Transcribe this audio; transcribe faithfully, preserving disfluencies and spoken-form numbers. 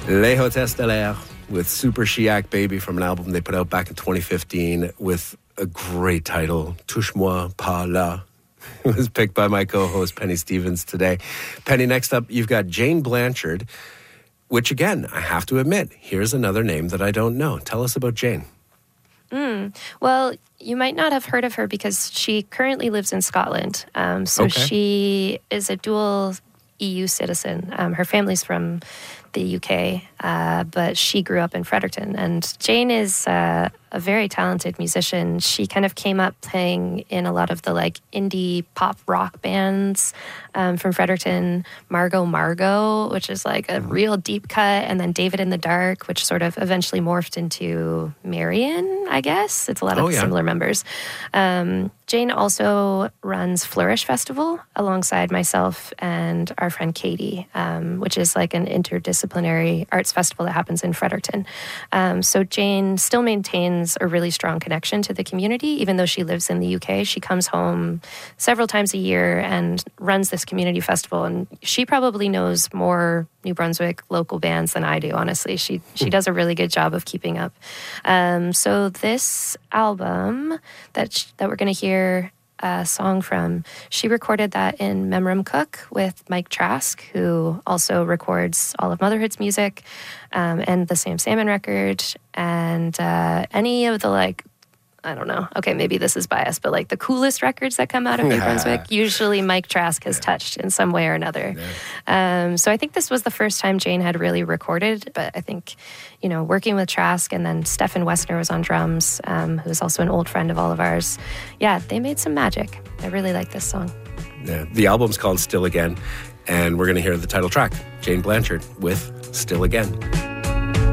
Les Hôtesses de l'Air with Super Chiac Baby from an album they put out back in twenty fifteen with a great title, Touche-moi pas là. It was picked by my co-host Penny Stevens today. Penny, next up, you've got Jane Blanchard, which again, I have to admit, here's another name that I don't know. Tell us about Jane. Mm. Well, you might not have heard of her because she currently lives in Scotland. Um, so Okay. she is a dual E U citizen. Um, her family's from the U K, uh, but she grew up in Fredericton. And Jane is uh, a very talented musician. She kind of came up playing in a lot of the like indie pop rock bands um, from Fredericton. Margot Margot, which is like a real deep cut, and then David in the Dark, which sort of eventually morphed into Marion, I guess. It's a lot of Oh, yeah. similar members. Um, Jane also runs Flourish Festival alongside myself and our friend Katie, um, which is like an interdisciplinary arts festival that happens in Fredericton. Um, so Jane still maintains a really strong connection to the community, even though she lives in the U K. She comes home several times a year and runs this community festival. And she probably knows more New Brunswick local bands than I do, honestly. She she does a really good job of keeping up. Um, so this album that sh- that we're going to hear a song from, she recorded that in Memram Cook with Mike Trask, who also records all of Motherhood's music, um, and the Sam Salmon record, and uh, any of the like, I don't know. Okay, maybe this is biased, but like the coolest records that come out of New Brunswick, usually Mike Trask has touched in some way or another. Yeah. Um, so I think this was the first time Jane had really recorded, but I think, you know, working with Trask, and then Stefan Wessner was on drums, um, who's also an old friend of all of ours. Yeah, they made some magic. I really like this song. Yeah, the album's called Still Again, and we're going to hear the title track, Jane Blanchard with Still Again.